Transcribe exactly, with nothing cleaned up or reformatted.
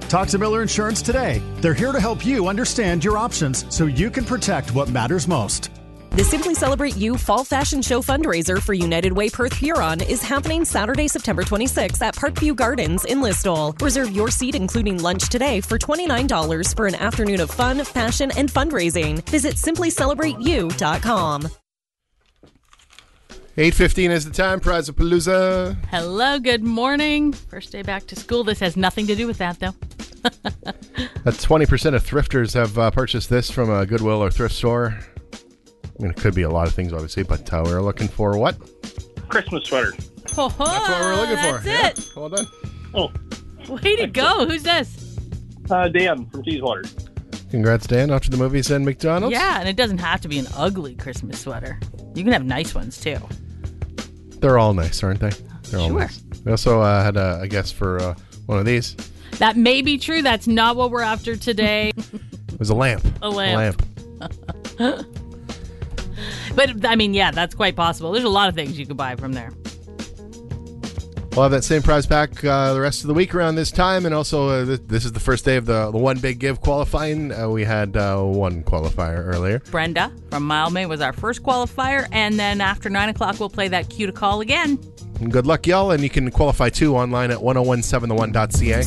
Talk to Miller Insurance today. They're here to help you understand your options so you can protect what matters most. The Simply Celebrate You Fall Fashion Show fundraiser for United Way Perth Huron is happening Saturday, September twenty-sixth at Parkview Gardens in Listowel. Reserve your seat, including lunch today, for twenty-nine dollars for an afternoon of fun, fashion, and fundraising. Visit simply celebrate you dot com. eight fifteen is the time. Prizapalooza. Hello, good morning. First day back to school. This has nothing to do with that, though. That's twenty percent of thrifters have uh, purchased this from a Goodwill or thrift store. I mean, it could be a lot of things, obviously, but uh, we're looking for what? Christmas sweater. Oh, That's what we're looking that's for. It. Yeah. Well done. Oh, Way to go. Who's this? uh, Dan from Teeswater. Congrats, Dan. Off to the movies and McDonald's. Yeah, and it doesn't have to be an ugly Christmas sweater. You can have nice ones, too. They're all nice, aren't they? They're all Sure. nice. We also uh, had a, a guess for uh, one of these. That may be true. That's not what we're after today. It was a lamp. A lamp. A lamp. But, I mean, yeah, that's quite possible. There's a lot of things you could buy from there. We'll have that same prize pack uh, the rest of the week around this time. And also, uh, th- this is the first day of the, the One Big Give qualifying. Uh, we had uh, one qualifier earlier. Brenda from Mildmay was our first qualifier. And then after nine o'clock, we'll play that cue to call again. And good luck, y'all. And you can qualify, too, online at ten seventy-one dot c a.